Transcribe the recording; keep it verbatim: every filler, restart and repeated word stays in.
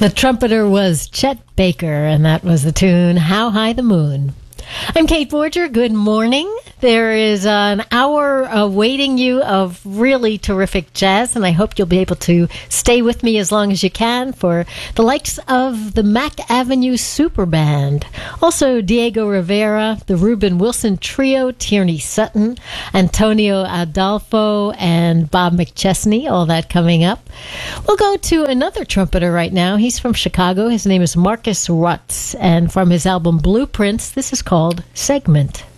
The trumpeter was Chet Baker, and that was the tune, How High the Moon. I'm Kate Borger. Good morning. There is uh, an hour awaiting you of really terrific jazz, and I hope you'll be able to stay with me as long as you can for the likes of the Mack Avenue Super Band. Also, Diego Rivera, the Reuben Wilson Trio, Tierney Sutton, Antonio Adolfo, and Bob McChesney, all that coming up. We'll go to another trumpeter right now. He's from Chicago. His name is Marcus Rutz, and from his album Blueprints, this is called Segment.